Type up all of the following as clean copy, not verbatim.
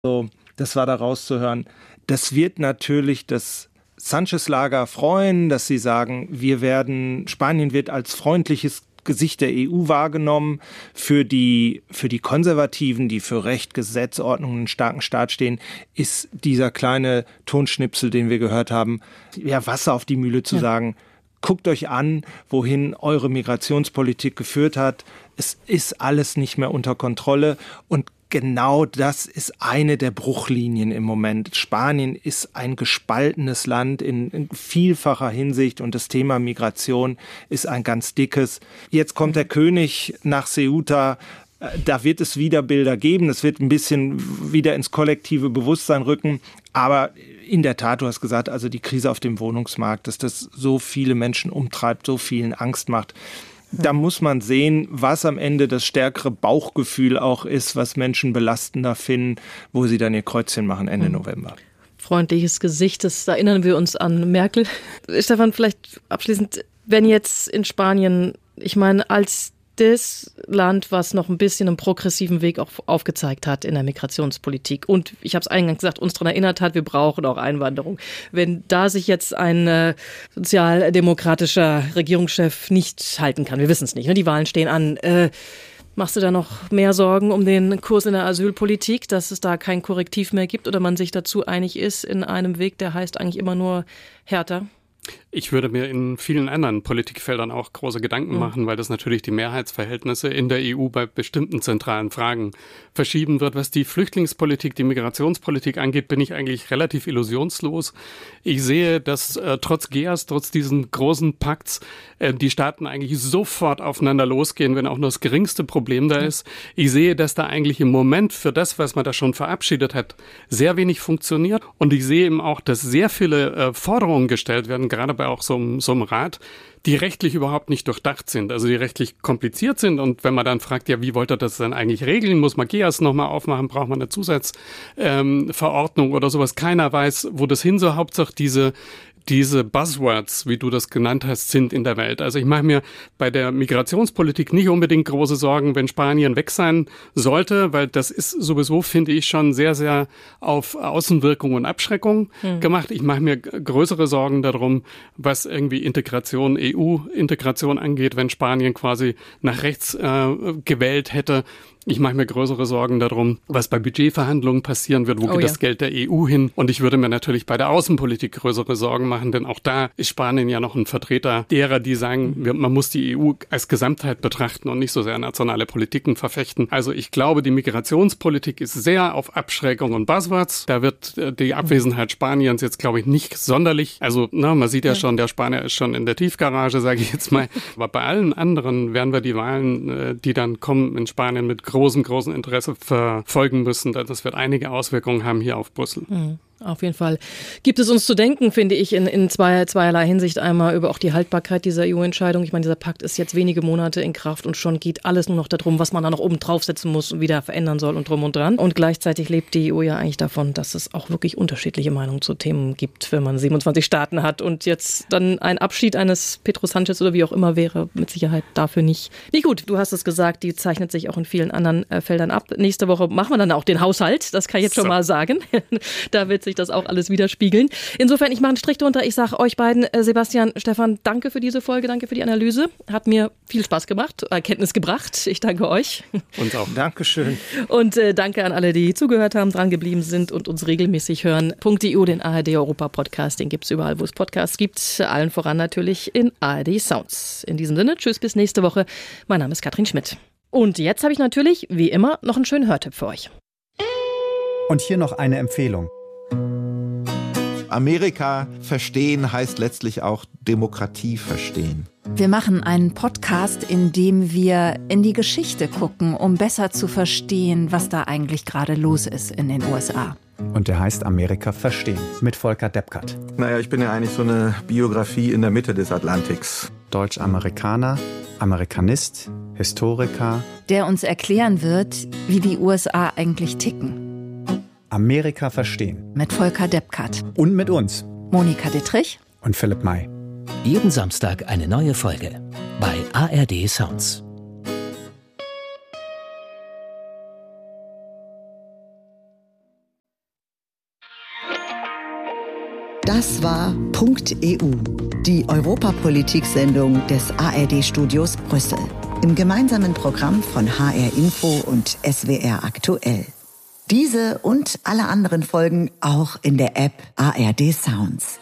So, das war da rauszuhören. Das wird natürlich das Sanchez-Lager freuen, dass sie sagen, Spanien wird als freundliches Gesicht der EU wahrgenommen. Für die Konservativen, die für Recht, Gesetz, Ordnung und einen starken Staat stehen, ist dieser kleine Tonschnipsel, den wir gehört haben, ja, Wasser auf die Mühle zu sagen, guckt euch an, wohin eure Migrationspolitik geführt hat. Es ist alles nicht mehr unter Kontrolle und genau das ist eine der Bruchlinien im Moment. Spanien ist ein gespaltenes Land in vielfacher Hinsicht und das Thema Migration ist ein ganz dickes. Jetzt kommt der König nach Ceuta. Da wird es wieder Bilder geben. Das wird ein bisschen wieder ins kollektive Bewusstsein rücken. Aber in der Tat, du hast gesagt, also die Krise auf dem Wohnungsmarkt, dass das so viele Menschen umtreibt, so vielen Angst macht. Da muss man sehen, was am Ende das stärkere Bauchgefühl auch ist, was Menschen belastender finden, wo sie dann ihr Kreuzchen machen Ende November. Freundliches Gesicht, das erinnern wir uns an Merkel. Stefan, vielleicht abschließend, wenn jetzt in Spanien, ich meine, als das Land, was noch ein bisschen einen progressiven Weg auch aufgezeigt hat in der Migrationspolitik und, ich habe es eingangs gesagt, uns daran erinnert hat, wir brauchen auch Einwanderung. Wenn da sich jetzt ein sozialdemokratischer Regierungschef nicht halten kann, wir wissen es nicht, ne? Die Wahlen stehen an, machst du da noch mehr Sorgen um den Kurs in der Asylpolitik, dass es da kein Korrektiv mehr gibt oder man sich dazu einig ist in einem Weg, der heißt eigentlich immer nur härter? Ich würde mir in vielen anderen Politikfeldern auch große Gedanken machen, weil das natürlich die Mehrheitsverhältnisse in der EU bei bestimmten zentralen Fragen verschieben wird. Was die Flüchtlingspolitik, die Migrationspolitik angeht, bin ich eigentlich relativ illusionslos. Ich sehe, dass trotz GEAS, trotz diesen großen Pakts, die Staaten eigentlich sofort aufeinander losgehen, wenn auch nur das geringste Problem da ist. Ich sehe, dass da eigentlich im Moment für das, was man da schon verabschiedet hat, sehr wenig funktioniert. Und ich sehe eben auch, dass sehr viele Forderungen gestellt werden, gerade bei auch so einem Rat, die rechtlich überhaupt nicht durchdacht sind, also die rechtlich kompliziert sind. Und wenn man dann fragt, ja, wie wollt ihr das denn eigentlich regeln? Muss man GEAS nochmal aufmachen? Braucht man eine Zusatzverordnung oder sowas? Keiner weiß, wo das hin soll. Hauptsache diese Buzzwords, wie du das genannt hast, sind in der Welt. Also ich mache mir bei der Migrationspolitik nicht unbedingt große Sorgen, wenn Spanien weg sein sollte, weil das ist sowieso, finde ich, schon sehr, sehr auf Außenwirkung und Abschreckung gemacht. Ich mache mir größere Sorgen darum, was irgendwie Integration, EU-Integration angeht, wenn Spanien quasi nach rechts gewählt hätte. Ich mache mir größere Sorgen darum, was bei Budgetverhandlungen passieren wird, wo geht das Geld der EU hin. Und ich würde mir natürlich bei der Außenpolitik größere Sorgen machen, denn auch da ist Spanien ja noch ein Vertreter derer, die sagen, man muss die EU als Gesamtheit betrachten und nicht so sehr nationale Politiken verfechten. Also ich glaube, die Migrationspolitik ist sehr auf Abschreckung und Buzzwords. Da wird die Abwesenheit Spaniens jetzt, glaube ich, nicht sonderlich. Also man sieht ja schon, der Spanier ist schon in der Tiefgarage, sage ich jetzt mal. Aber bei allen anderen werden wir die Wahlen, die dann kommen in Spanien, mit großen Interesse verfolgen müssen. Das wird einige Auswirkungen haben hier auf Brüssel. Auf jeden Fall gibt es uns zu denken, finde ich, in zweierlei Hinsicht. Einmal über auch die Haltbarkeit dieser EU-Entscheidung. Ich meine, dieser Pakt ist jetzt wenige Monate in Kraft und schon geht alles nur noch darum, was man da noch oben draufsetzen muss und wieder verändern soll und drum und dran. Und gleichzeitig lebt die EU ja eigentlich davon, dass es auch wirklich unterschiedliche Meinungen zu Themen gibt, wenn man 27 Staaten hat. Und jetzt dann ein Abschied eines Pedro Sanchez oder wie auch immer wäre mit Sicherheit dafür nicht gut. Du hast es gesagt, die zeichnet sich auch in vielen anderen Feldern ab. Nächste Woche machen wir dann auch den Haushalt. Das kann ich jetzt schon mal sagen. Da wird sich das auch alles widerspiegeln. Insofern, ich mache einen Strich drunter. Ich sage euch beiden, Sebastian, Stefan, danke für diese Folge, danke für die Analyse. Hat mir viel Spaß gemacht, Erkenntnis gebracht. Ich danke euch. Uns auch. Dankeschön. Und danke an alle, die zugehört haben, dran geblieben sind und uns regelmäßig hören. .eu, den ARD-Europa-Podcast, den gibt es überall, wo es Podcasts gibt. Allen voran natürlich in ARD Sounds. In diesem Sinne, tschüss, bis nächste Woche. Mein Name ist Katrin Schmidt. Und jetzt habe ich natürlich, wie immer, noch einen schönen Hörtipp für euch. Und hier noch eine Empfehlung. Amerika verstehen heißt letztlich auch Demokratie verstehen. Wir machen einen Podcast, in dem wir in die Geschichte gucken, um besser zu verstehen, was da eigentlich gerade los ist in den USA. Und der heißt Amerika verstehen mit Volker Deppkert. Naja, ich bin ja eigentlich so eine Biografie in der Mitte des Atlantiks. Deutsch-Amerikaner, Amerikanist, Historiker. Der uns erklären wird, wie die USA eigentlich ticken. Amerika verstehen. Mit Volker Deppkert. Und mit uns. Monika Dittrich. Und Philipp May. Jeden Samstag eine neue Folge bei ARD Sounds. Das war .eu, die Europapolitik-Sendung des ARD-Studios Brüssel. Im gemeinsamen Programm von HR Info und SWR Aktuell. Diese und alle anderen Folgen auch in der App ARD Sounds.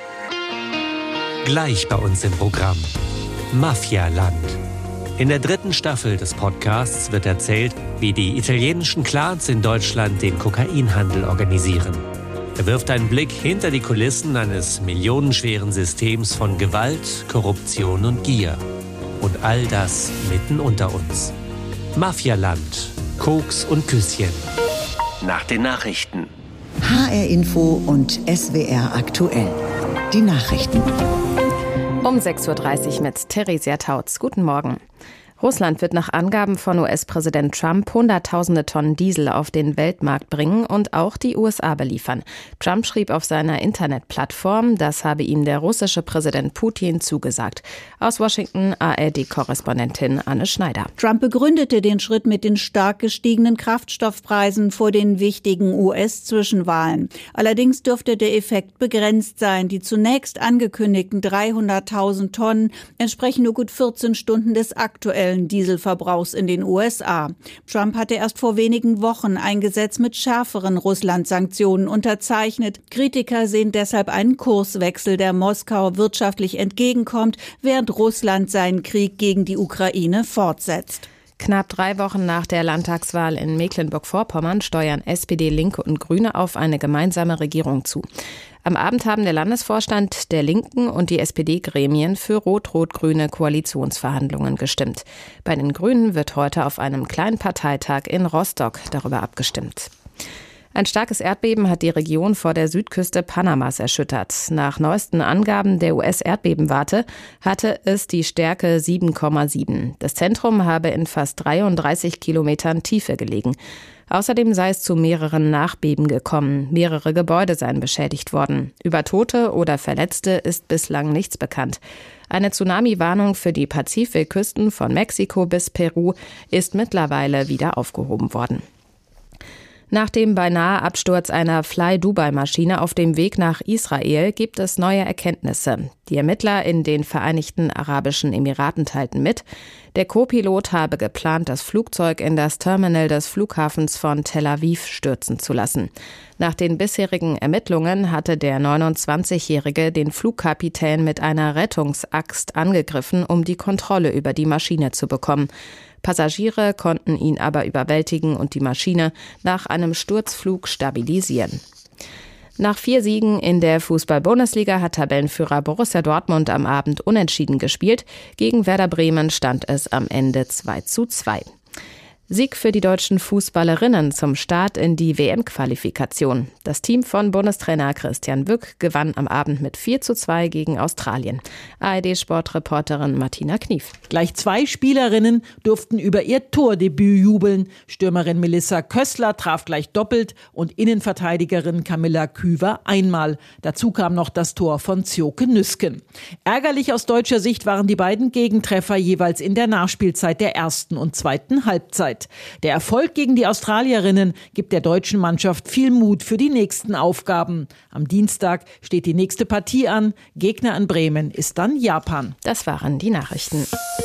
Gleich bei uns im Programm. Mafialand. In der 3. Staffel des Podcasts wird erzählt, wie die italienischen Clans in Deutschland den Kokainhandel organisieren. Er wirft einen Blick hinter die Kulissen eines millionenschweren Systems von Gewalt, Korruption und Gier. Und all das mitten unter uns. Mafialand. Koks und Küsschen. Nach den Nachrichten. HR Info und SWR Aktuell. Die Nachrichten. Um 6.30 Uhr mit Theresia Tautz. Guten Morgen. Russland wird nach Angaben von US-Präsident Trump Hunderttausende Tonnen Diesel auf den Weltmarkt bringen und auch die USA beliefern. Trump schrieb auf seiner Internetplattform, das habe ihm der russische Präsident Putin zugesagt. Aus Washington ARD-Korrespondentin Anne Schneider. Trump begründete den Schritt mit den stark gestiegenen Kraftstoffpreisen vor den wichtigen US-Zwischenwahlen. Allerdings dürfte der Effekt begrenzt sein. Die zunächst angekündigten 300.000 Tonnen entsprechen nur gut 14 Stunden des aktuellen Dieselverbrauchs in den USA. Trump hatte erst vor wenigen Wochen ein Gesetz mit schärferen Russland-Sanktionen unterzeichnet. Kritiker sehen deshalb einen Kurswechsel, der Moskau wirtschaftlich entgegenkommt, während Russland seinen Krieg gegen die Ukraine fortsetzt. Knapp 3 Wochen nach der Landtagswahl in Mecklenburg-Vorpommern steuern SPD, Linke und Grüne auf eine gemeinsame Regierung zu. Am Abend haben der Landesvorstand der Linken und die SPD-Gremien für rot-rot-grüne Koalitionsverhandlungen gestimmt. Bei den Grünen wird heute auf einem kleinen Parteitag in Rostock darüber abgestimmt. Ein starkes Erdbeben hat die Region vor der Südküste Panamas erschüttert. Nach neuesten Angaben der US-Erdbebenwarte hatte es die Stärke 7,7. Das Zentrum habe in fast 33 Kilometern Tiefe gelegen. Außerdem sei es zu mehreren Nachbeben gekommen. Mehrere Gebäude seien beschädigt worden. Über Tote oder Verletzte ist bislang nichts bekannt. Eine Tsunami-Warnung für die Pazifikküsten von Mexiko bis Peru ist mittlerweile wieder aufgehoben worden. Nach dem beinahe Absturz einer Fly-Dubai-Maschine auf dem Weg nach Israel gibt es neue Erkenntnisse. Die Ermittler in den Vereinigten Arabischen Emiraten teilten mit, der Co-Pilot habe geplant, das Flugzeug in das Terminal des Flughafens von Tel Aviv stürzen zu lassen. Nach den bisherigen Ermittlungen hatte der 29-Jährige den Flugkapitän mit einer Rettungsaxt angegriffen, um die Kontrolle über die Maschine zu bekommen. Passagiere konnten ihn aber überwältigen und die Maschine nach einem Sturzflug stabilisieren. Nach 4 Siegen in der Fußball-Bundesliga hat Tabellenführer Borussia Dortmund am Abend unentschieden gespielt. Gegen Werder Bremen stand es am Ende 2:2. Sieg für die deutschen Fußballerinnen zum Start in die WM-Qualifikation. Das Team von Bundestrainer Christian Wück gewann am Abend mit 4:2 gegen Australien. ARD-Sportreporterin Martina Knief. Gleich 2 Spielerinnen durften über ihr Tordebüt jubeln. Stürmerin Melissa Kössler traf gleich doppelt und Innenverteidigerin Camilla Küver einmal. Dazu kam noch das Tor von Zjoke Nüsken. Ärgerlich aus deutscher Sicht waren die beiden Gegentreffer jeweils in der Nachspielzeit der ersten und zweiten Halbzeit. Der Erfolg gegen die Australierinnen gibt der deutschen Mannschaft viel Mut für die nächsten Aufgaben. Am Dienstag steht die nächste Partie an. Gegner in Bremen ist dann Japan. Das waren die Nachrichten.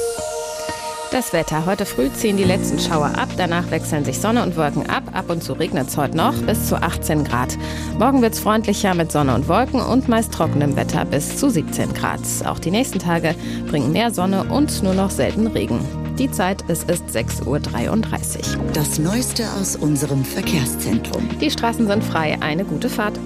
Das Wetter. Heute früh ziehen die letzten Schauer ab. Danach wechseln sich Sonne und Wolken ab. Ab und zu regnet es heute noch bis zu 18 Grad. Morgen wird es freundlicher mit Sonne und Wolken und meist trockenem Wetter bis zu 17 Grad. Auch die nächsten Tage bringen mehr Sonne und nur noch selten Regen. Die Zeit, es ist 6:33 Uhr. Das Neueste aus unserem Verkehrszentrum. Die Straßen sind frei. Eine gute Fahrt.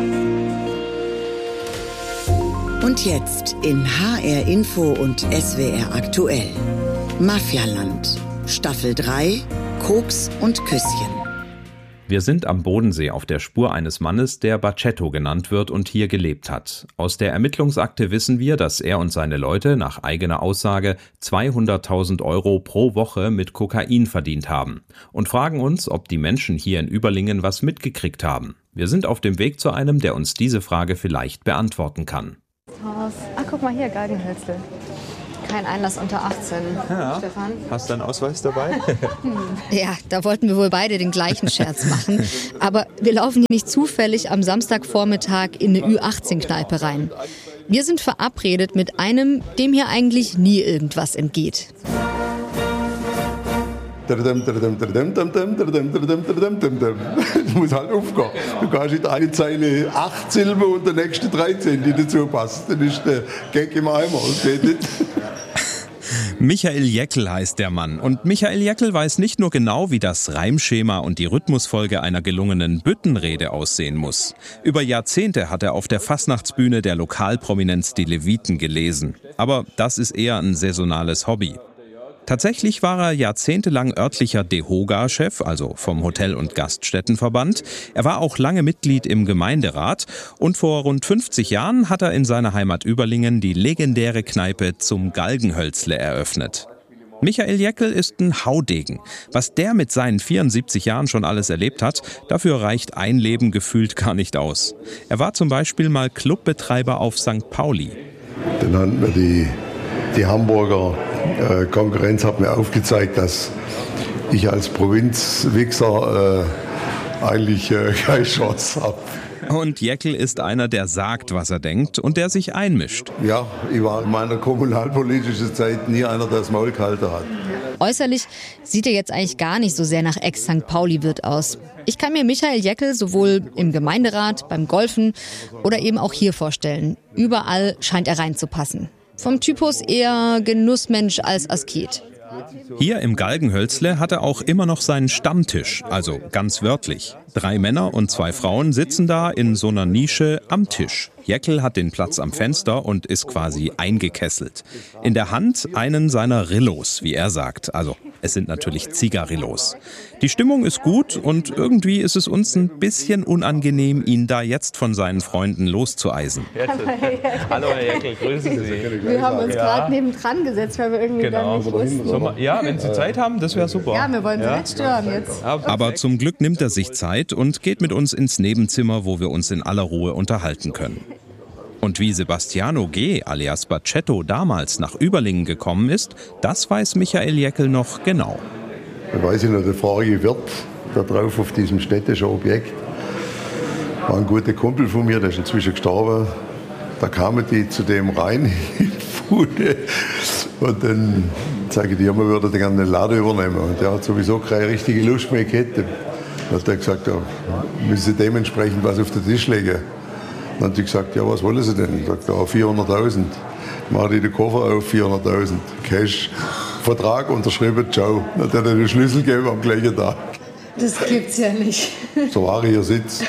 Und jetzt in HR Info und SWR Aktuell. Mafialand. Staffel 3. Koks und Küsschen. Wir sind am Bodensee auf der Spur eines Mannes, der Bacetto genannt wird und hier gelebt hat. Aus der Ermittlungsakte wissen wir, dass er und seine Leute nach eigener Aussage 200.000 € pro Woche mit Kokain verdient haben. Und fragen uns, ob die Menschen hier in Überlingen was mitgekriegt haben. Wir sind auf dem Weg zu einem, der uns diese Frage vielleicht beantworten kann. Ach, guck mal hier, Galgenhölzl. kein Einlass unter 18. Ja. Stefan? Hast du einen Ausweis dabei? Ja, da wollten wir wohl beide den gleichen Scherz machen. Aber wir laufen hier nicht zufällig am Samstagvormittag in eine Ü18-Kneipe rein. Wir sind verabredet mit einem, dem hier eigentlich nie irgendwas entgeht. Das muss halt aufgehen. Du kannst in eine Zeile 8 Silben und der nächste 13, die dazu passen. Dann ist der Gag im Eimer. Das geht nicht. Michael Jäckel heißt der Mann. Und Michael Jäckel weiß nicht nur genau, wie das Reimschema und die Rhythmusfolge einer gelungenen Büttenrede aussehen muss. Über Jahrzehnte hat er auf der Fastnachtsbühne der Lokalprominenz die Leviten gelesen. Aber das ist eher ein saisonales Hobby. Tatsächlich war er jahrzehntelang örtlicher DEHOGA-Chef, also vom Hotel- und Gaststättenverband. Er war auch lange Mitglied im Gemeinderat und vor rund 50 Jahren hat er in seiner Heimat Überlingen die legendäre Kneipe Zum Galgenhölzle eröffnet. Michael Jäckel ist ein Haudegen. Was der mit seinen 74 Jahren schon alles erlebt hat, dafür reicht ein Leben gefühlt gar nicht aus. Er war zum Beispiel mal Clubbetreiber auf St. Pauli. Dann hatten wir die Hamburger Konkurrenz hat mir aufgezeigt, dass ich als Provinzwichser eigentlich keine Chance habe. Und Jäckel ist einer, der sagt, was er denkt und der sich einmischt. Ja, ich war in meiner kommunalpolitischen Zeit nie einer, der das Maul gehalten hat. Äußerlich sieht er jetzt eigentlich gar nicht so sehr nach Ex-St. Pauli-Wirt aus. Ich kann mir Michael Jäckel sowohl im Gemeinderat, beim Golfen oder eben auch hier vorstellen. Überall scheint er reinzupassen. Vom Typus eher Genussmensch als Asket. Hier im Galgenhölzle hat er auch immer noch seinen Stammtisch, also ganz wörtlich. 3 Männer und 2 Frauen sitzen da in so einer Nische am Tisch. Jäckel hat den Platz am Fenster und ist quasi eingekesselt. In der Hand einen seiner Rillos, wie er sagt. Also, es sind natürlich Zigarillos. Die Stimmung ist gut und irgendwie ist es uns ein bisschen unangenehm, ihn da jetzt von seinen Freunden loszueisen. Hallo Herr Jäckel, grüßen Sie. Wir haben uns gerade nebendran gesetzt, weil wir irgendwie gar nicht wussten. Ja, wenn Sie Zeit haben, das wäre super. Ja, wir wollen Sie nicht stören jetzt. Aber zum Glück nimmt er sich Zeit und geht mit uns ins Nebenzimmer, wo wir uns in aller Ruhe unterhalten können. Und wie Sebastiano G. alias Bacetto damals nach Überlingen gekommen ist, das weiß Michael Jäckel noch genau. Da weiß ich noch, der frage Wirt da drauf auf diesem städtischen Objekt war ein guter Kumpel von mir, der ist inzwischen gestorben. Da kamen die zu dem rein in Fude und dann sage ich, wir würden gerne den Laden übernehmen. Und der hat sowieso keine richtige Lust mehr gehabt. Dann hat er gesagt, ja, müssen Sie dementsprechend was auf den Tisch legen. Dann hat sie gesagt, ja, was wollen Sie denn? Ich sagte, ja, 400.000. Mach die den Koffer auf, 400.000. Cash, Vertrag unterschrieben, ciao. Dann hat er den Schlüssel gegeben am gleichen Tag. Das gibt's ja nicht. So war ich hier sitzt.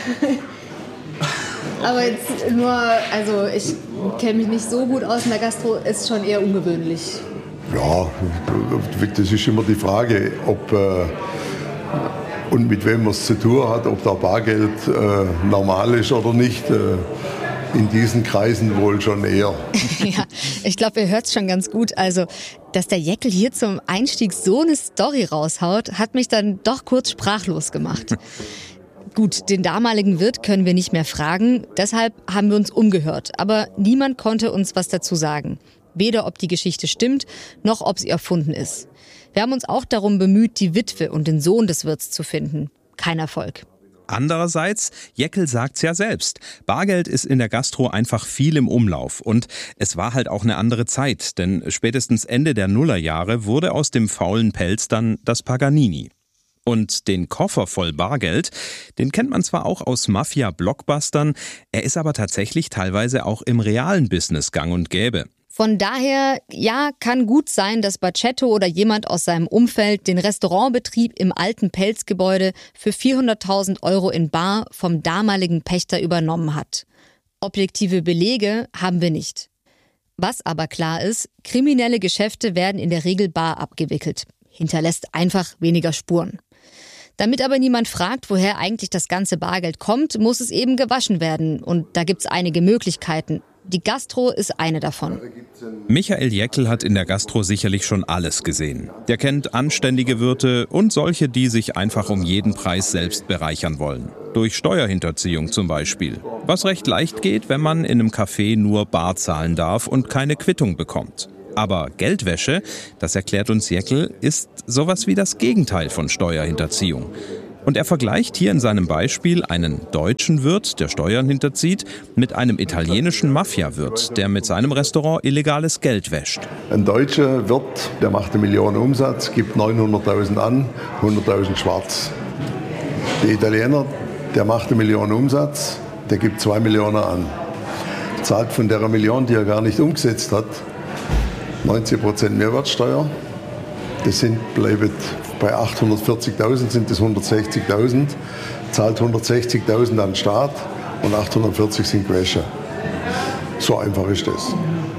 Aber jetzt nur, also ich kenne mich nicht so gut aus in der Gastro, ist schon eher ungewöhnlich. Ja, das ist immer die Frage, ob und mit wem man es zu tun hat, ob da Bargeld normal ist oder nicht. In diesen Kreisen wohl schon eher. Ja, ich glaube, ihr hört es schon ganz gut. Also, dass der Jäckel hier zum Einstieg so eine Story raushaut, hat mich dann doch kurz sprachlos gemacht. Gut, den damaligen Wirt können wir nicht mehr fragen, deshalb haben wir uns umgehört. Aber niemand konnte uns was dazu sagen. Weder ob die Geschichte stimmt, noch ob sie erfunden ist. Wir haben uns auch darum bemüht, die Witwe und den Sohn des Wirts zu finden. Kein Erfolg. Andererseits, Jäckel sagt's ja selbst, Bargeld ist in der Gastro einfach viel im Umlauf und es war halt auch eine andere Zeit, denn spätestens Ende der Nullerjahre wurde aus dem faulen Pelz dann das Paganini. Und den Koffer voll Bargeld, den kennt man zwar auch aus Mafia-Blockbustern, er ist aber tatsächlich teilweise auch im realen Business gang und gäbe. Von daher, ja, kann gut sein, dass Bacetto oder jemand aus seinem Umfeld den Restaurantbetrieb im alten Pelzgebäude für 400.000 € in bar vom damaligen Pächter übernommen hat. Objektive Belege haben wir nicht. Was aber klar ist, kriminelle Geschäfte werden in der Regel bar abgewickelt. Hinterlässt einfach weniger Spuren. Damit aber niemand fragt, woher eigentlich das ganze Bargeld kommt, muss es eben gewaschen werden. Und da gibt's einige Möglichkeiten. Die Gastro ist eine davon. Michael Jäckel hat in der Gastro sicherlich schon alles gesehen. Der kennt anständige Wirte und solche, die sich einfach um jeden Preis selbst bereichern wollen. Durch Steuerhinterziehung zum Beispiel. Was recht leicht geht, wenn man in einem Café nur bar zahlen darf und keine Quittung bekommt. Aber Geldwäsche, das erklärt uns Jäckl, ist sowas wie das Gegenteil von Steuerhinterziehung. Und er vergleicht hier in seinem Beispiel einen deutschen Wirt, der Steuern hinterzieht, mit einem italienischen Mafia-Wirt, der mit seinem Restaurant illegales Geld wäscht. Ein deutscher Wirt, der macht 1 Million Umsatz, gibt 900.000 an, 100.000 schwarz. Der Italiener, der macht 1 Million Umsatz, der gibt 2 Millionen an. Zahlt von der Million, die er gar nicht umgesetzt hat, 90% Mehrwertsteuer. Das bleibt bei 840.000 sind das 160.000, zahlt 160.000 an den Staat und 840 sind Gewäsche. So einfach ist das.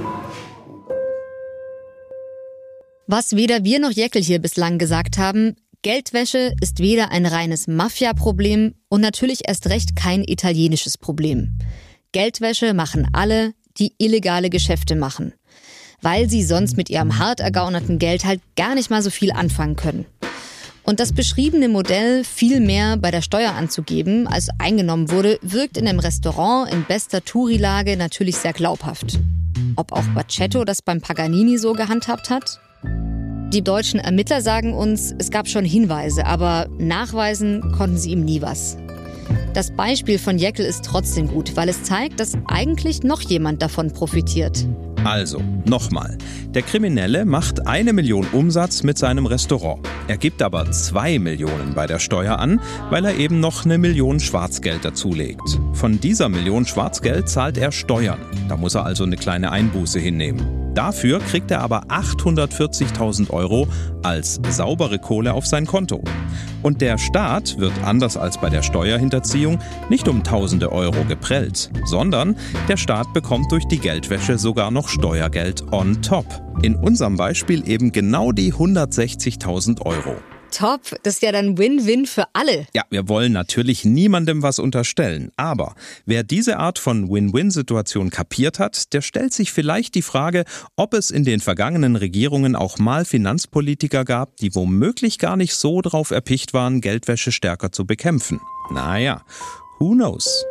Was weder wir noch Jäckl hier bislang gesagt haben, Geldwäsche ist weder ein reines Mafia-Problem und natürlich erst recht kein italienisches Problem. Geldwäsche machen alle, die illegale Geschäfte machen, weil sie sonst mit ihrem hart ergaunerten Geld halt gar nicht mal so viel anfangen können. Und das beschriebene Modell, viel mehr bei der Steuer anzugeben, als eingenommen wurde, wirkt in einem Restaurant in bester Touri-Lage natürlich sehr glaubhaft. Ob auch Bacetto das beim Paganini so gehandhabt hat? Die deutschen Ermittler sagen uns, es gab schon Hinweise, aber nachweisen konnten sie ihm nie was. Das Beispiel von Jäckl ist trotzdem gut, weil es zeigt, dass eigentlich noch jemand davon profitiert. Also, nochmal. Der Kriminelle macht 1 Million Umsatz mit seinem Restaurant. Er gibt aber 2 Millionen bei der Steuer an, weil er eben noch 1 Million Schwarzgeld dazulegt. Von dieser Million Schwarzgeld zahlt er Steuern. Da muss er also eine kleine Einbuße hinnehmen. Dafür kriegt er aber 840.000 Euro als saubere Kohle auf sein Konto. Und der Staat wird anders als bei der Steuerhinterziehung nicht um tausende Euro geprellt, sondern der Staat bekommt durch die Geldwäsche sogar noch Steuergeld on top. In unserem Beispiel eben genau die 160.000 Euro. Top, das ist ja dann Win-Win für alle. Ja, wir wollen natürlich niemandem was unterstellen, aber wer diese Art von Win-Win-Situation kapiert hat, der stellt sich vielleicht die Frage, ob es in den vergangenen Regierungen auch mal Finanzpolitiker gab, die womöglich gar nicht so drauf erpicht waren, Geldwäsche stärker zu bekämpfen. Naja, who knows?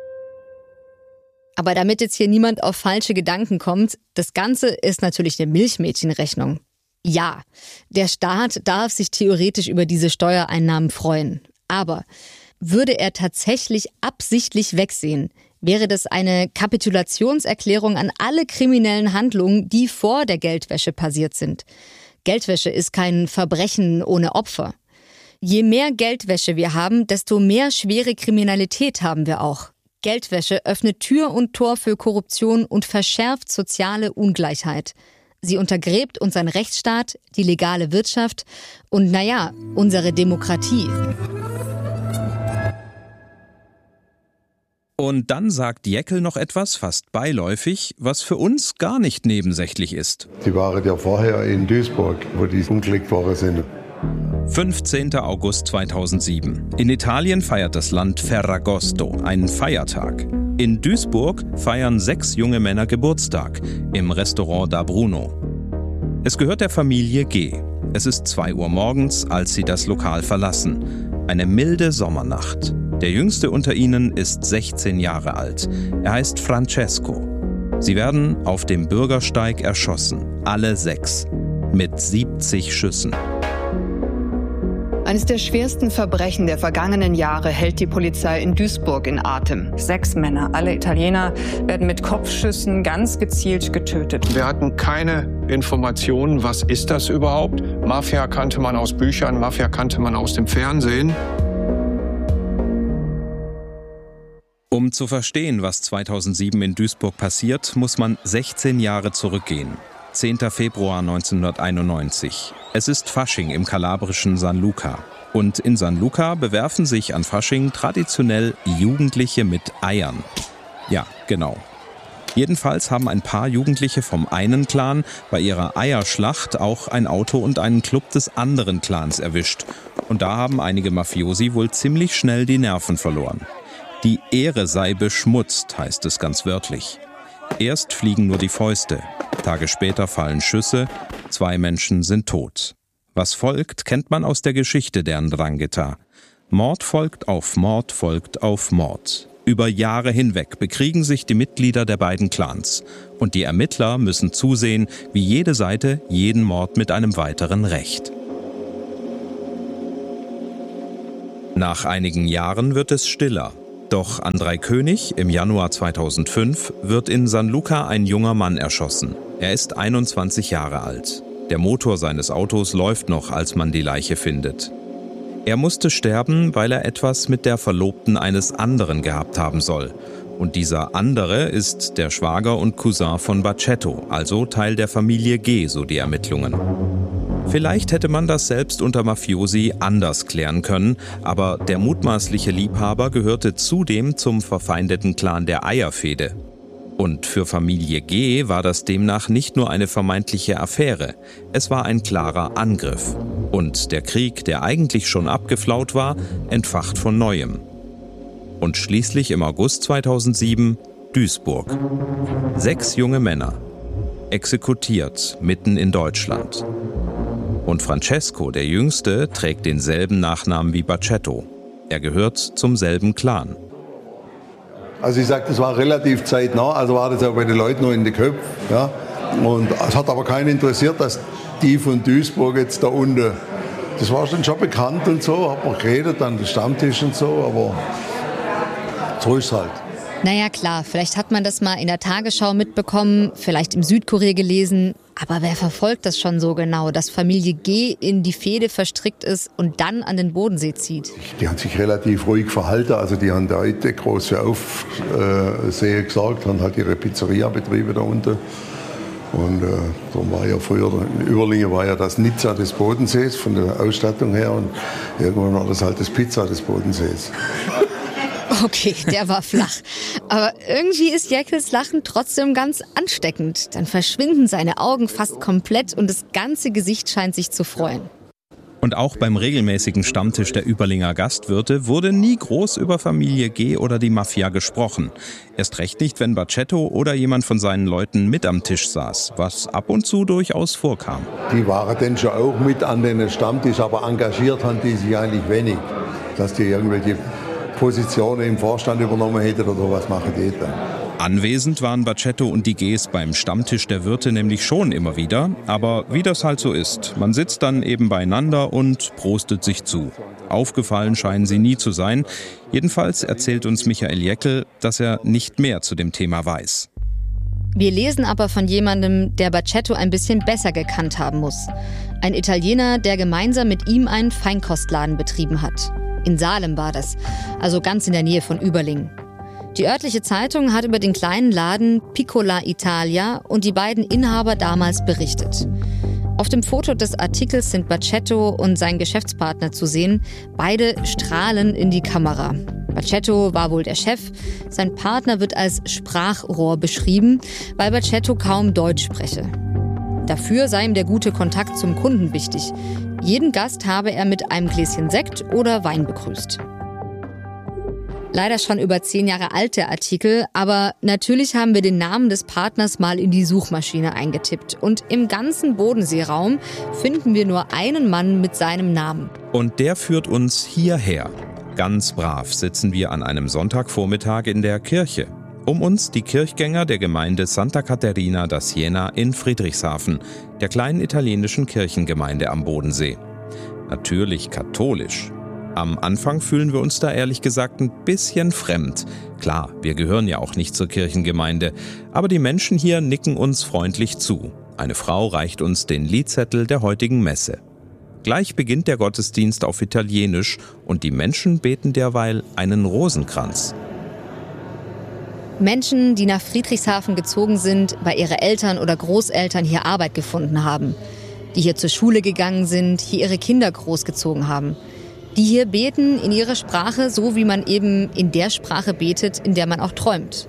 Aber damit jetzt hier niemand auf falsche Gedanken kommt, das Ganze ist natürlich eine Milchmädchenrechnung. Ja, der Staat darf sich theoretisch über diese Steuereinnahmen freuen. Aber würde er tatsächlich absichtlich wegsehen, wäre das eine Kapitulationserklärung an alle kriminellen Handlungen, die vor der Geldwäsche passiert sind. Geldwäsche ist kein Verbrechen ohne Opfer. Je mehr Geldwäsche wir haben, desto mehr schwere Kriminalität haben wir auch. Geldwäsche öffnet Tür und Tor für Korruption und verschärft soziale Ungleichheit. Sie untergräbt unseren Rechtsstaat, die legale Wirtschaft und, naja, unsere Demokratie. Und dann sagt Jäckl noch etwas, fast beiläufig, was für uns gar nicht nebensächlich ist. Die waren ja vorher in Duisburg, wo die umgelegt worden sind. 15. August 2007. In Italien feiert das Land Ferragosto, einen Feiertag. In Duisburg feiern 6 junge Männer Geburtstag im Restaurant Da Bruno. Es gehört der Familie G. Es ist 2 Uhr morgens, als sie das Lokal verlassen. Eine milde Sommernacht. Der jüngste unter ihnen ist 16 Jahre alt. Er heißt Francesco. Sie werden auf dem Bürgersteig erschossen. Alle 6. Mit 70 Schüssen. Eines der schwersten Verbrechen der vergangenen Jahre hält die Polizei in Duisburg in Atem. 6 Männer, alle Italiener, werden mit Kopfschüssen ganz gezielt getötet. Wir hatten keine Informationen, was ist das überhaupt? Mafia kannte man aus Büchern, Mafia kannte man aus dem Fernsehen. Um zu verstehen, was 2007 in Duisburg passiert, muss man 16 Jahre zurückgehen. 10. Februar 1991. Es ist Fasching im kalabrischen San Luca. Und in San Luca bewerfen sich an Fasching traditionell Jugendliche mit Eiern. Ja, genau. Jedenfalls haben ein paar Jugendliche vom einen Clan bei ihrer Eierschlacht auch ein Auto und einen Club des anderen Clans erwischt. Und da haben einige Mafiosi wohl ziemlich schnell die Nerven verloren. Die Ehre sei beschmutzt, heißt es ganz wörtlich. Erst fliegen nur die Fäuste. Tage später fallen Schüsse, 2 Menschen sind tot. Was folgt, kennt man aus der Geschichte der 'Ndrangheta. Mord folgt auf Mord folgt auf Mord. Über Jahre hinweg bekriegen sich die Mitglieder der beiden Clans. Und die Ermittler müssen zusehen, wie jede Seite jeden Mord mit einem weiteren rächt. Nach einigen Jahren wird es stiller. Doch Andrej König im Januar 2005 wird in San Luca ein junger Mann erschossen. Er ist 21 Jahre alt. Der Motor seines Autos läuft noch, als man die Leiche findet. Er musste sterben, weil er etwas mit der Verlobten eines anderen gehabt haben soll. Und dieser andere ist der Schwager und Cousin von Bacetto, also Teil der Familie G, so die Ermittlungen. Vielleicht hätte man das selbst unter Mafiosi anders klären können, aber der mutmaßliche Liebhaber gehörte zudem zum verfeindeten Clan der Eierfehde. Und für Familie G war das demnach nicht nur eine vermeintliche Affäre, es war ein klarer Angriff. Und der Krieg, der eigentlich schon abgeflaut war, entfacht von Neuem. Und schließlich im August 2007 Duisburg. 6 junge Männer, exekutiert mitten in Deutschland. Und Francesco, der Jüngste, trägt denselben Nachnamen wie Bacetto. Er gehört zum selben Clan. Also ich sage, das war relativ zeitnah, also war das auch bei den Leuten noch in den Köpfen. Ja? Und es hat aber keinen interessiert, dass die von Duisburg jetzt da unten, das war schon bekannt und so, hat man geredet an den Stammtisch und so, aber so ist es halt. Naja klar, vielleicht hat man das mal in der Tagesschau mitbekommen, vielleicht im Südkurier gelesen, aber wer verfolgt das schon so genau, dass Familie G in die Fehde verstrickt ist und dann an den Bodensee zieht? Die haben sich relativ ruhig verhalten, also die haben da heute groß für Aufsehen gesorgt, haben halt ihre Pizzeria-Betriebe da unten. Und darum war ja früher, in Überlingen war ja das Nizza des Bodensees von der Ausstattung her und irgendwann war das halt das Pizza des Bodensees. Okay, der war flach. Aber irgendwie ist Jeckels Lachen trotzdem ganz ansteckend. Dann verschwinden seine Augen fast komplett und das ganze Gesicht scheint sich zu freuen. Und auch beim regelmäßigen Stammtisch der Überlinger Gastwirte wurde nie groß über Familie G oder die Mafia gesprochen. Erst recht nicht, wenn Bacetto oder jemand von seinen Leuten mit am Tisch saß, was ab und zu durchaus vorkam. Die waren dann schon auch mit an den Stammtisch, aber engagiert haben die sich eigentlich wenig, dass die irgendwelche Positionen im Vorstand übernommen hätten oder was machen die dann. Anwesend waren Bacetto und die Gs beim Stammtisch der Wirte nämlich schon immer wieder, aber wie das halt so ist, man sitzt dann eben beieinander und prostet sich zu. Aufgefallen scheinen sie nie zu sein. Jedenfalls erzählt uns Michael Jeckel, dass er nicht mehr zu dem Thema weiß. Wir lesen aber von jemandem, der Bacetto ein bisschen besser gekannt haben muss. Ein Italiener, der gemeinsam mit ihm einen Feinkostladen betrieben hat. In Salem war das, also ganz in der Nähe von Überlingen. Die örtliche Zeitung hat über den kleinen Laden Piccola Italia und die beiden Inhaber damals berichtet. Auf dem Foto des Artikels sind Bacetto und sein Geschäftspartner zu sehen. Beide strahlen in die Kamera. Bacetto war wohl der Chef. Sein Partner wird als Sprachrohr beschrieben, weil Bacetto kaum Deutsch spreche. Dafür sei ihm der gute Kontakt zum Kunden wichtig. Jeden Gast habe er mit einem Gläschen Sekt oder Wein begrüßt. Leider schon über 10 Jahre alt der Artikel, aber natürlich haben wir den Namen des Partners mal in die Suchmaschine eingetippt. Und im ganzen Bodenseeraum finden wir nur einen Mann mit seinem Namen. Und der führt uns hierher. Ganz brav sitzen wir an einem Sonntagvormittag in der Kirche. Um uns die Kirchgänger der Gemeinde Santa Caterina da Siena in Friedrichshafen, der kleinen italienischen Kirchengemeinde am Bodensee. Natürlich katholisch. Am Anfang fühlen wir uns da ehrlich gesagt ein bisschen fremd. Klar, wir gehören ja auch nicht zur Kirchengemeinde, aber die Menschen hier nicken uns freundlich zu. Eine Frau reicht uns den Liedzettel der heutigen Messe. Gleich beginnt der Gottesdienst auf Italienisch und die Menschen beten derweil einen Rosenkranz. Menschen, die nach Friedrichshafen gezogen sind, weil ihre Eltern oder Großeltern hier Arbeit gefunden haben. Die hier zur Schule gegangen sind, hier ihre Kinder großgezogen haben. Die hier beten in ihrer Sprache, so wie man eben in der Sprache betet, in der man auch träumt.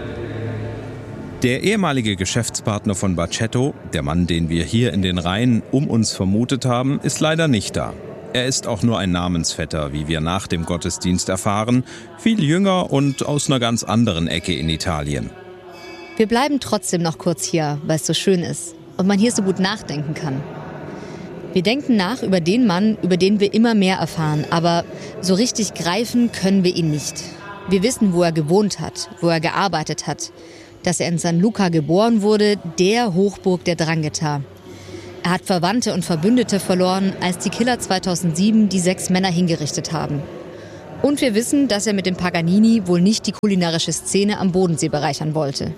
Der ehemalige Geschäftspartner von Bacetto, der Mann, den wir hier in den Reihen um uns vermutet haben, ist leider nicht da. Er ist auch nur ein Namensvetter, wie wir nach dem Gottesdienst erfahren, viel jünger und aus einer ganz anderen Ecke in Italien. Wir bleiben trotzdem noch kurz hier, weil es so schön ist und man hier so gut nachdenken kann. Wir denken nach über den Mann, über den wir immer mehr erfahren, aber so richtig greifen können wir ihn nicht. Wir wissen, wo er gewohnt hat, wo er gearbeitet hat. Dass er in San Luca geboren wurde, der Hochburg der Drangheta. Er hat Verwandte und Verbündete verloren, als die Killer 2007 die 6 Männer hingerichtet haben. Und wir wissen, dass er mit dem Paganini wohl nicht die kulinarische Szene am Bodensee bereichern wollte.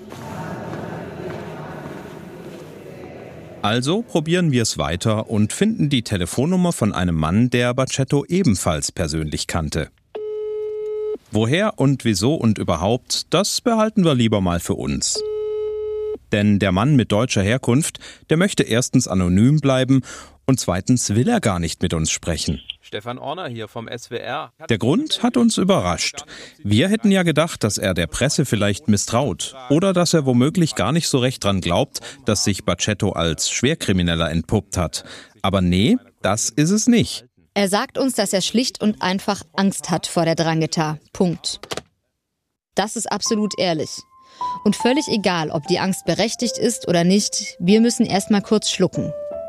Also probieren wir es weiter und finden die Telefonnummer von einem Mann, der Bacetto ebenfalls persönlich kannte. Woher und wieso und überhaupt, das behalten wir lieber mal für uns. Denn der Mann mit deutscher Herkunft, der möchte erstens anonym bleiben und zweitens will er gar nicht mit uns sprechen. Stefan Orner hier vom SWR. Der Grund hat uns überrascht. Wir hätten ja gedacht, dass er der Presse vielleicht misstraut oder dass er womöglich gar nicht so recht dran glaubt, dass sich Bacetto als Schwerkrimineller entpuppt hat. Aber nee, das ist es nicht. Er sagt uns, dass er schlicht und einfach Angst hat vor der Drangheta. Punkt. Das ist absolut ehrlich. Und völlig egal, ob die Angst berechtigt ist oder nicht, wir müssen erst mal kurz schlucken.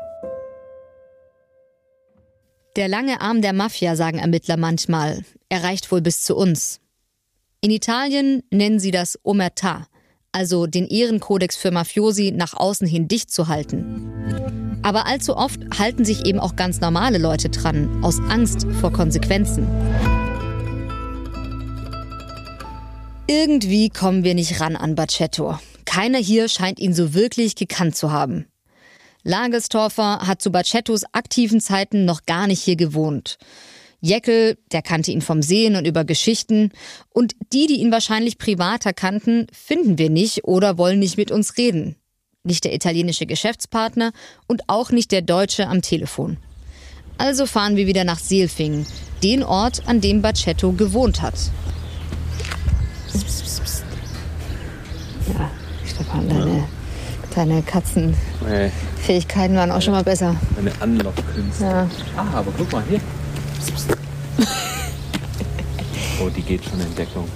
Der lange Arm der Mafia, sagen Ermittler manchmal, er reicht wohl bis zu uns. In Italien nennen sie das Omertà, also den Ehrenkodex für Mafiosi nach außen hin dicht zu halten. Aber allzu oft halten sich eben auch ganz normale Leute dran, aus Angst vor Konsequenzen. Irgendwie kommen wir nicht ran an Bacetto. Keiner hier scheint ihn so wirklich gekannt zu haben. Lagelstorfer hat zu Bacettos aktiven Zeiten noch gar nicht hier gewohnt. Jäckel, der kannte ihn vom Sehen und über Geschichten. Und die ihn wahrscheinlich privater kannten, finden wir nicht oder wollen nicht mit uns reden. Nicht der italienische Geschäftspartner und auch nicht der Deutsche am Telefon. Also fahren wir wieder nach Seelfingen, den Ort, an dem Bacetto gewohnt hat. Ja, Stefan, deine Katzenfähigkeiten waren auch schon mal besser. Meine Anlockkünste. Ja. Aber guck mal hier. Oh, die geht schon in Deckung.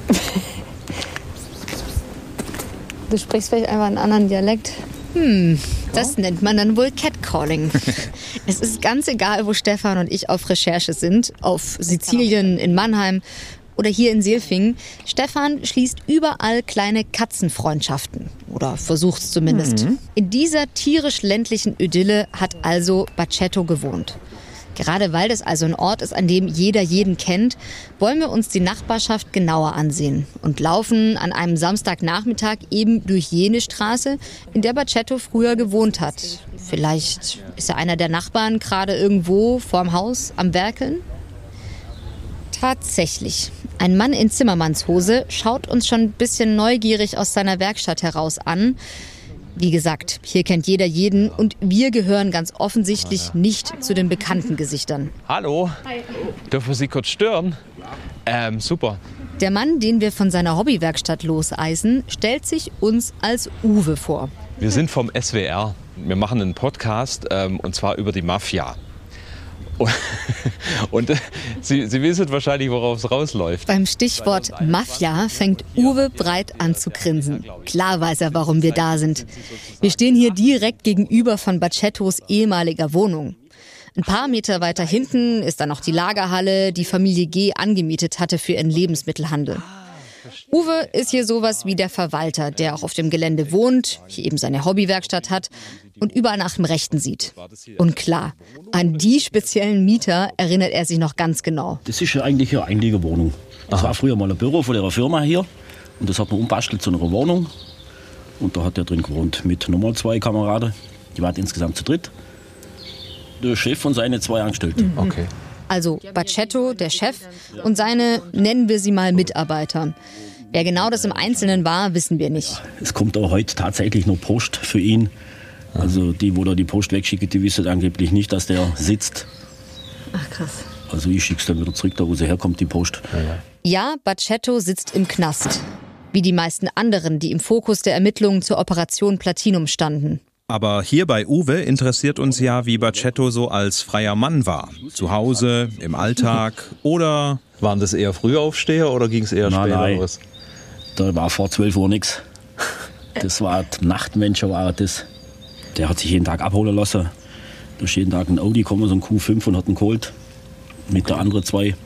Du sprichst vielleicht einfach einen anderen Dialekt. Das nennt man dann wohl Catcalling. Es ist ganz egal, wo Stefan und ich auf Recherche sind. Auf Sizilien, in Mannheim oder hier in Seelfingen. Stefan schließt überall kleine Katzenfreundschaften. Oder versucht es zumindest. In dieser tierisch-ländlichen Idylle hat also Bacetto gewohnt. Gerade weil das also ein Ort ist, an dem jeder jeden kennt, wollen wir uns die Nachbarschaft genauer ansehen und laufen an einem Samstagnachmittag eben durch jene Straße, in der Bacetto früher gewohnt hat. Vielleicht ist ja einer der Nachbarn gerade irgendwo vorm Haus am Werkeln? Tatsächlich. Ein Mann in Zimmermannshose schaut uns schon ein bisschen neugierig aus seiner Werkstatt heraus an. Wie gesagt, hier kennt jeder jeden und wir gehören ganz offensichtlich nicht zu den bekannten Gesichtern. Hallo. Hi. Dürfen wir Sie kurz stören? Super. Der Mann, den wir von seiner Hobbywerkstatt loseisen, stellt sich uns als Uwe vor. Wir sind vom SWR. Wir machen einen Podcast und zwar über die Mafia. Und Sie wissen wahrscheinlich, worauf es rausläuft. Beim Stichwort Mafia fängt Uwe breit an zu grinsen. Klar weiß er, warum wir da sind. Wir stehen hier direkt gegenüber von Bacettos ehemaliger Wohnung. Ein paar Meter weiter hinten ist dann noch die Lagerhalle, die Familie G. angemietet hatte für ihren Lebensmittelhandel. Uwe ist hier sowas wie der Verwalter, der auch auf dem Gelände wohnt, hier eben seine Hobbywerkstatt hat und überall nach dem Rechten sieht. Und klar, an die speziellen Mieter erinnert er sich noch ganz genau. Das ist ja eigentlich eine eigentliche Wohnung. Das war früher mal ein Büro von der Firma hier und das hat man umbastelt zu einer Wohnung. Und da hat er drin gewohnt mit nochmal 2 Kameraden. Die waren insgesamt zu dritt. Der Chef und seine 2 Angestellte. Okay. Also Bacetto, der Chef, und seine, nennen wir sie mal, Mitarbeiter. Wer genau das im Einzelnen war, wissen wir nicht. Es kommt auch heute tatsächlich noch Post für ihn. Also die, wo da die Post wegschicken, die wissen angeblich nicht, dass der sitzt. Ach krass. Also ich schicke es dann wieder zurück, da wo sie herkommt, die Post. Ja, Bacetto sitzt im Knast. Wie die meisten anderen, die im Fokus der Ermittlungen zur Operation Platinum standen. Aber hier bei Uwe interessiert uns ja, wie Bacetto so als freier Mann war. Zu Hause, im Alltag oder... Waren das eher Frühaufsteher oder ging es eher später los? Da war vor 12 Uhr nichts. Das war Nachtmensch, war das. Der hat sich jeden Tag abholen lassen. Da ist jeden Tag ein Audi gekommen, so ein Q5 und hat ihn geholt. Mit der anderen 2.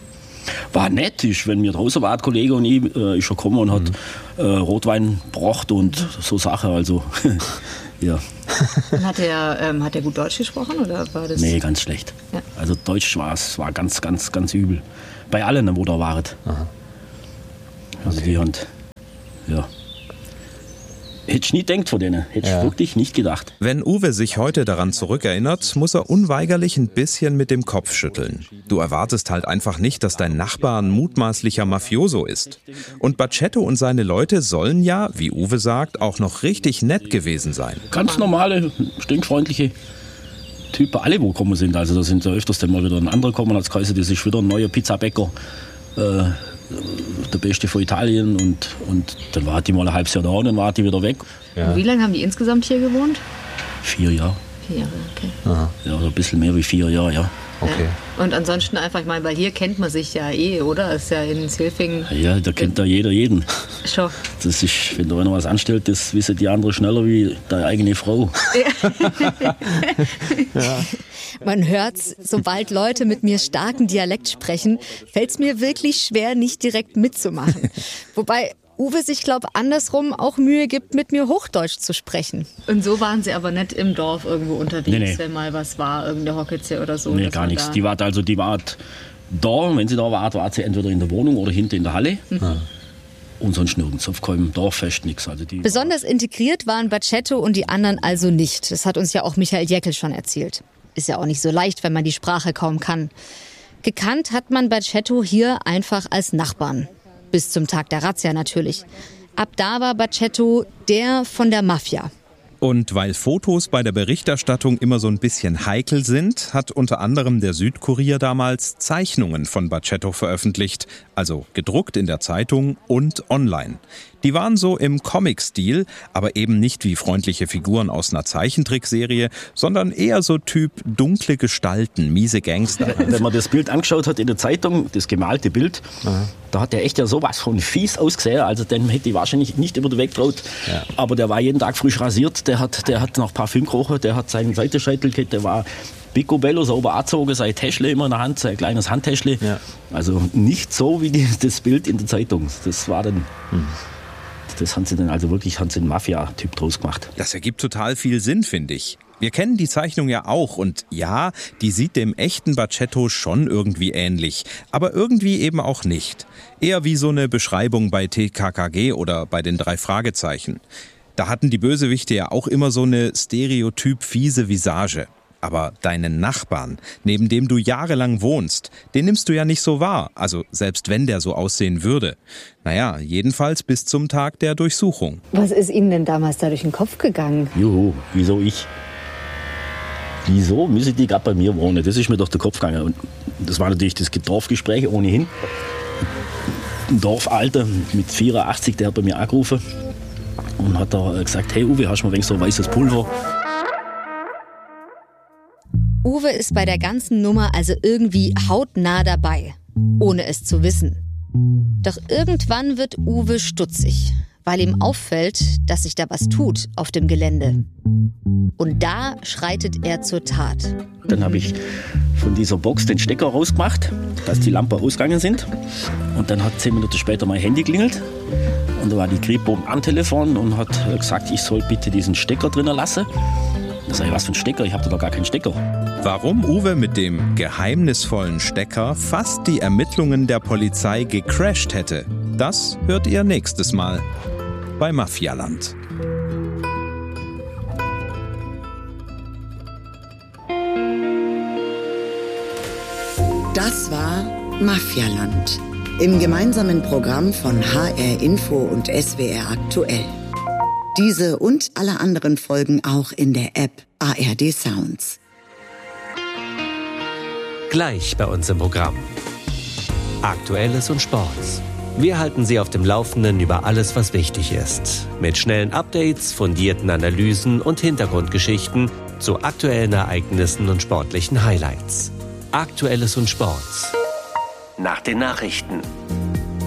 War nett, wenn mir draußen war, Kollege und ich, ist schon gekommen und hat Rotwein gebracht und so Sachen, also ja. Und hat er gut Deutsch gesprochen oder war das? Nee, ganz schlecht. Ja. Also Deutsch war ganz, ganz, ganz übel. Bei allen, wo da waren. Also die haben, ja. Hätte ich nie gedacht von denen. Hätte ich wirklich nicht gedacht. Wenn Uwe sich heute daran zurückerinnert, muss er unweigerlich ein bisschen mit dem Kopf schütteln. Du erwartest halt einfach nicht, dass dein Nachbar ein mutmaßlicher Mafioso ist. Und Bacetto und seine Leute sollen ja, wie Uwe sagt, auch noch richtig nett gewesen sein. Ganz normale, stinkfreundliche Typen, alle wo gekommen sind. Also da sind ja öfters dann mal wieder ein anderer gekommen als Kaiser, das ist wieder ein neuer Pizzabäcker. Der Beste von Italien und dann war die mal ein halbes Jahr da und dann war die wieder weg. Ja. Und wie lange haben die insgesamt hier gewohnt? 4 Jahre. 4 Jahre, okay. Aha. Ja, ein bisschen mehr wie 4 Jahre, ja. Okay. Ja. Und ansonsten einfach, ich meine, weil hier kennt man sich ja oder? Ist ja in Silfing. Ja, da kennt da jeder jeden. Schon. Das ist, wenn da einer was anstellt, das wissen die anderen schneller wie deine eigene Frau. Ja. Man hört's, sobald Leute mit mir starken Dialekt sprechen, fällt's mir wirklich schwer, nicht direkt mitzumachen. Wobei Uwe sich, glaube ich, andersrum auch Mühe gibt, mit mir Hochdeutsch zu sprechen. Und so waren sie aber nicht im Dorf irgendwo unterwegs, wenn mal was war, irgendeine Hockitze oder so. Nee, gar nichts. Die war da, wenn sie da war sie entweder in der Wohnung oder hinten in der Halle. Mhm. Und sonst nirgends, auf keinem Dorffest nichts. Also besonders integriert waren Bacetto und die anderen also nicht. Das hat uns ja auch Michael Jäckel schon erzählt. Ist ja auch nicht so leicht, wenn man die Sprache kaum kann. Gekannt hat man Bacetto hier einfach als Nachbarn. Bis zum Tag der Razzia natürlich. Ab da war Bacetto der von der Mafia. Und weil Fotos bei der Berichterstattung immer so ein bisschen heikel sind, hat unter anderem der Südkurier damals Zeichnungen von Bacetto veröffentlicht, also gedruckt in der Zeitung und online. Die waren so im Comic-Stil, aber eben nicht wie freundliche Figuren aus einer Zeichentrickserie, sondern eher so Typ dunkle Gestalten, miese Gangster. Wenn man das Bild angeschaut hat in der Zeitung, das gemalte Bild, da hat der echt ja sowas von fies ausgesehen. Also den hätte ich wahrscheinlich nicht über den Weg getraut. Ja. Aber der war jeden Tag frisch rasiert, der hat noch Parfüm gerochen, der hat seinen Seitenscheitel gehabt, der war picobello, sauber angezogen, sein Täschle immer in der Hand, sein kleines Handtäschle. Ja. Also nicht so wie das Bild in der Zeitung. Das war dann... Das haben sie dann also wirklich einen Mafia-Typ draus gemacht. Das ergibt total viel Sinn, finde ich. Wir kennen die Zeichnung ja auch und ja, die sieht dem echten Bacetto schon irgendwie ähnlich, aber irgendwie eben auch nicht. Eher wie so eine Beschreibung bei TKKG oder bei den 3 Fragezeichen. Da hatten die Bösewichte ja auch immer so eine stereotyp fiese Visage. Aber deinen Nachbarn, neben dem du jahrelang wohnst, den nimmst du ja nicht so wahr. Also selbst wenn der so aussehen würde. Naja, jedenfalls bis zum Tag der Durchsuchung. Was ist Ihnen denn damals da durch den Kopf gegangen? Juhu, wieso ich? Wieso müssen die gerade bei mir wohnen? Das ist mir durch den Kopf gegangen. Und das war natürlich das Dorfgespräch ohnehin. Ein Dorfalter mit 84, der hat bei mir angerufen und hat da gesagt, hey Uwe, hast du mal so weißes Pulver? Uwe ist bei der ganzen Nummer also irgendwie hautnah dabei, ohne es zu wissen. Doch irgendwann wird Uwe stutzig, weil ihm auffällt, dass sich da was tut auf dem Gelände. Und da schreitet er zur Tat. Dann habe ich von dieser Box den Stecker rausgemacht, dass die Lampen ausgegangen sind. Und dann hat 10 Minuten später mein Handy klingelt. Und da war die Kripo am Telefon und hat gesagt, ich soll bitte diesen Stecker drinnen lassen. Da sag ich, was für ein Stecker? Ich habe da doch gar keinen Stecker. Warum Uwe mit dem geheimnisvollen Stecker fast die Ermittlungen der Polizei gecrasht hätte, das hört ihr nächstes Mal bei Mafialand. Das war Mafialand im gemeinsamen Programm von HR Info und SWR Aktuell. Diese und alle anderen Folgen auch in der App ARD Sounds. Gleich bei uns im Programm. Aktuelles und Sports. Wir halten Sie auf dem Laufenden über alles, was wichtig ist. Mit schnellen Updates, fundierten Analysen und Hintergrundgeschichten zu aktuellen Ereignissen und sportlichen Highlights. Aktuelles und Sports. Nach den Nachrichten.